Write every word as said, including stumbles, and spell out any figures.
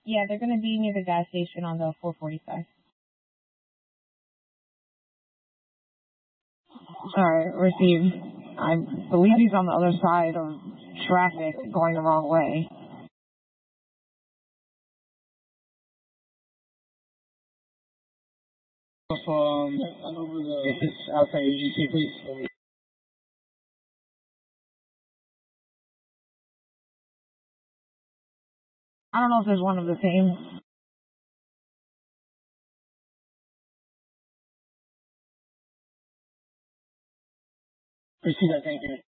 Yeah, they're going to be near the gas station on the four forty-five. Alright, received. I believe he's on the other side of traffic going the wrong way. Um, over the outside A G C, please. I don't know if there's one of the same. Proceed, thank you.